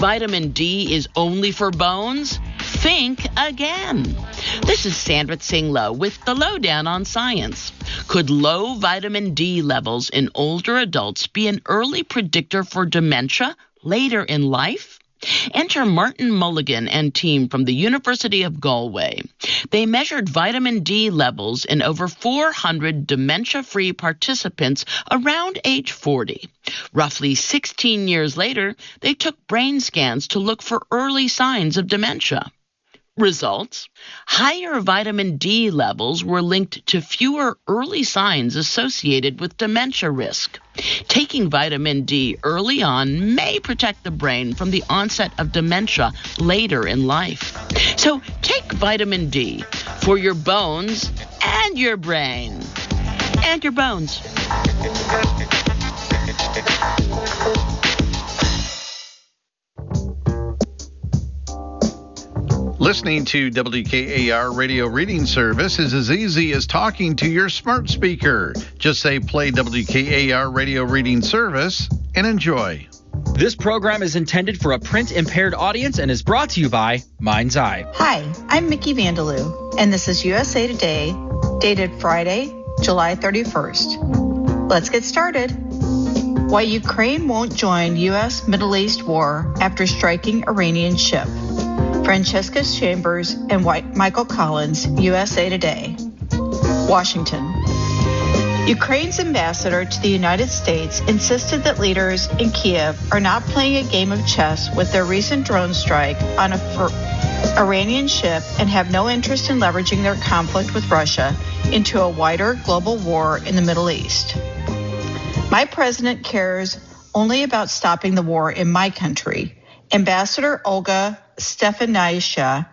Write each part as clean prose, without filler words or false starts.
vitamin D is only for bones? Think again. This is Sandra Tsinglow with the Lowdown on Science. Could low vitamin D levels in older adults be an early predictor for dementia later in life? Enter Martin Mulligan and team from the University of Galway. They measured vitamin D levels in over 400 dementia-free participants around age 40. Roughly 16 years later, they took brain scans to look for early signs of dementia. Results? Higher vitamin D levels were linked to fewer early signs associated with dementia risk. Taking vitamin D early on may protect the brain from the onset of dementia later in life. So take vitamin D for your bones and your brain. And your bones. Listening to WKAR Radio Reading Service is as easy as talking to your smart speaker. Just say play WKAR Radio Reading Service and enjoy. This program is intended for a print-impaired audience and is brought to you by Mind's Eye. Hi, I'm Mickey Vandaloo, and this is USA Today, dated Friday, July 31st. Let's get started. Why Ukraine won't join U.S. Middle East war after striking Iranian ship. Francesca Chambers and Michael Collins, USA Today. Washington. Ukraine's ambassador to the United States insisted that leaders in Kiev are not playing a game of chess with their recent drone strike on an Iranian ship and have no interest in leveraging their conflict with Russia into a wider global war in the Middle East. My president cares only about stopping the war in my country. Ambassador Olga Stefanishyna,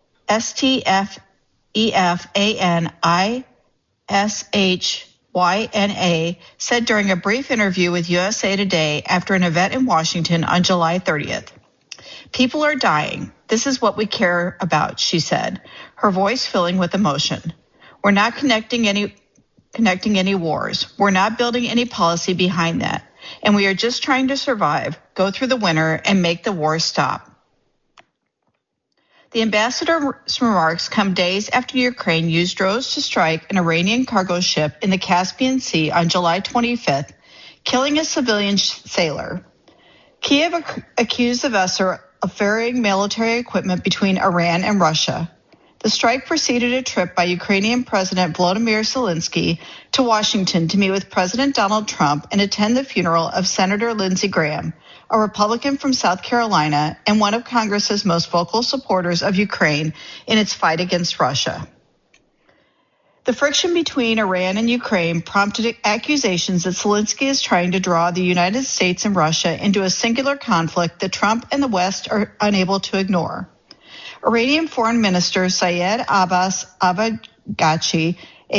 Stefanishyna, said during a brief interview with USA Today after an event in Washington on July 30th. People are dying. This is what we care about, she said, her voice filling with emotion. We're not connecting any wars. We're not building any policy behind that. And we are just trying to survive, go through the winter, and make the war stop. The ambassador's remarks come days after Ukraine used drones to strike an Iranian cargo ship in the Caspian Sea on July 25th, killing a civilian sailor. Kiev accused the vessel of ferrying military equipment between Iran and Russia. The strike preceded a trip by Ukrainian President Volodymyr Zelensky to Washington to meet with President Donald Trump and attend the funeral of Senator Lindsey Graham, a Republican from South Carolina and one of Congress's most vocal supporters of Ukraine in its fight against Russia. The friction between Iran and Ukraine prompted accusations that Zelensky is trying to draw the United States and Russia into a singular conflict that Trump and the West are unable to ignore. Iranian Foreign Minister Syed Abbas Araghchi,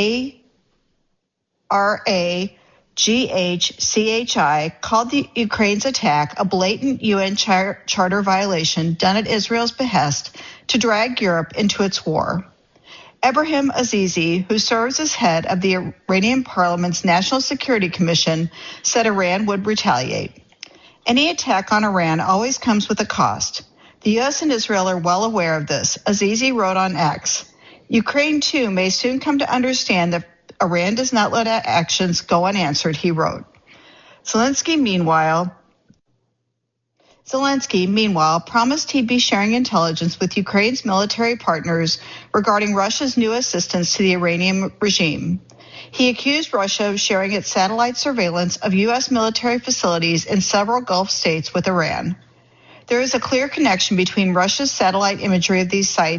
ARAGHCHI, called the Ukraine's attack a blatant UN charter violation done at Israel's behest to drag Europe into its war. Ebrahim Azizi, who serves as head of the Iranian Parliament's National Security Commission, said Iran would retaliate. Any attack on Iran always comes with a cost. The U.S. and Israel are well aware of this, Azizi wrote on X. Ukraine, too, may soon come to understand that Iran does not let actions go unanswered, he wrote. Zelensky, meanwhile, promised he'd be sharing intelligence with Ukraine's military partners regarding Russia's new assistance to the Iranian regime. He accused Russia of sharing its satellite surveillance of U.S. military facilities in several Gulf states with Iran. There is a clear connection between Russia's satellite imagery of these sites